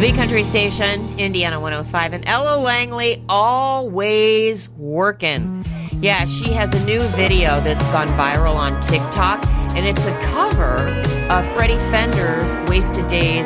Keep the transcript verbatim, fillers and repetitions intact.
Big Country Station, Indiana one oh five, and Ella Langley, always working. Yeah, she has a new video that's gone viral on TikTok, and it's a cover of Freddie Fender's Wasted Days